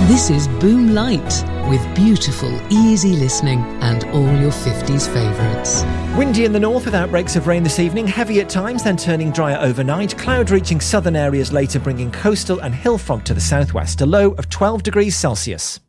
This is Boom Light, with beautiful, easy listening and all your 50s favourites. Windy in the north with outbreaks of rain this evening, heavy at times, then turning drier overnight. Cloud reaching southern areas later, bringing coastal and hill fog to the southwest. A low of 12 degrees Celsius.